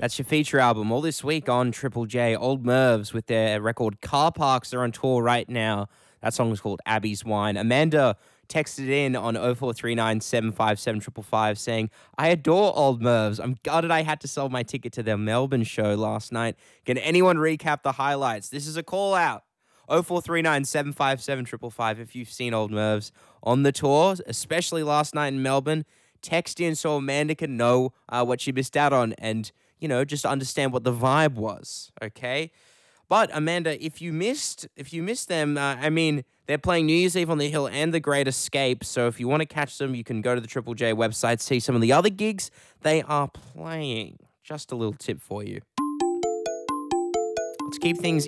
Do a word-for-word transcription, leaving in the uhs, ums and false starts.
That's your feature album all this week on Triple J. Old Mervs with their record Car Parks are on tour right now. That song is called Abby's Wine. Amanda texted in on oh four three nine, seven five seven, five five five saying, I adore Old Mervs. I'm gutted I had to sell my ticket to their Melbourne show last night. Can anyone recap the highlights? This is a call out. oh four three nine, seven five seven, five five five if you've seen Old Mervs on the tour, especially last night in Melbourne. Text in so Amanda can know uh, what she missed out on and, you know, just understand what the vibe was, okay? But Amanda, if you missed, if you missed them, uh, I mean, they're playing New Year's Eve on the Hill and The Great Escape. So if you want to catch them, you can go to the Triple J website, see some of the other gigs they are playing. Just a little tip for you. Let's keep things